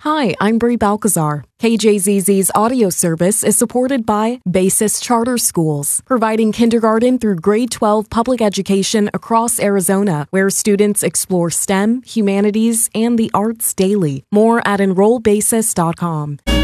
Hi, I'm Brie Balcazar. KJZZ's audio service is supported by Basis Charter Schools, providing kindergarten through grade 12 public education across Arizona, where students explore STEM, humanities, and the arts daily. More at enrollbasis.com.